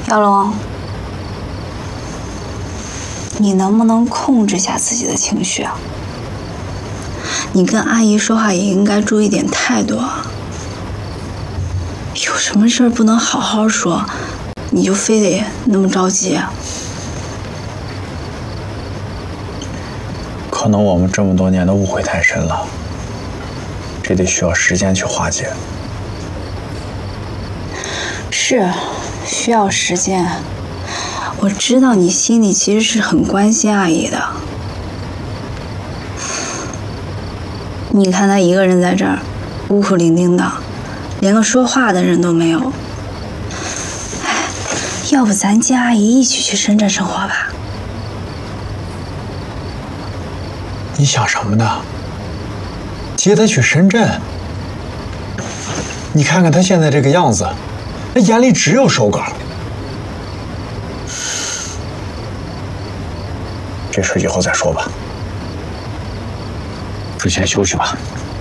耀龙，你能不能控制下自己的情绪啊？你跟阿姨说话也应该注意点态度啊。有什么事儿不能好好说，你就非得那么着急啊？ 可能我们这么多年的误会太深了，这得需要时间去化解。 是，需要时间。我知道你心里其实是很关心阿姨的。你看她一个人在这儿，孤苦伶仃的，连个说话的人都没有。哎，要不咱接阿姨一起去深圳生活吧？ 你想什么呢？接他去深圳？你看看他现在这个样子，那眼里只有手稿。这事以后再说吧，你先休息吧。